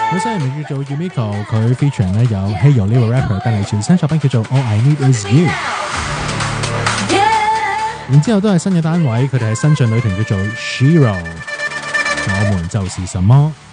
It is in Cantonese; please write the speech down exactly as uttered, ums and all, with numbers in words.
本身人名叫做 Yumiko， 佢 featuring 咧有 Heyo 呢個 rapper 帶嚟全新作品叫做 All I Need Is You。然之後都係新嘅單位，佢哋係新晉女團叫做 Shiro， 我們就是什麼。